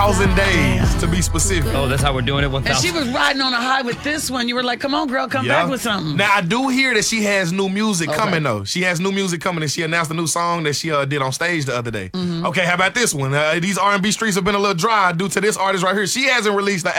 1,000 days to be specific. Oh, that's how we're doing it. 1,000. And she was riding on a high with this one. You were like, come on, girl, come back with something. Now, I do hear that she has new music coming, though. She has new music coming, and she announced a new song that she did on stage the other day. Okay, how about this one? These R&B streets have been a little dry due to this artist right here. She hasn't released the